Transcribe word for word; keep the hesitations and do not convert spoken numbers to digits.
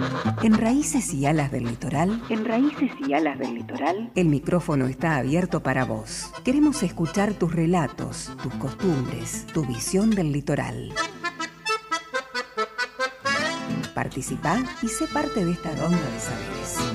En Raíces y Alas del Litoral, En Raíces y Alas del Litoral, el micrófono está abierto para vos. Queremos escuchar tus relatos, tus costumbres, tu visión del litoral. Participá y sé parte de esta ronda de saberes.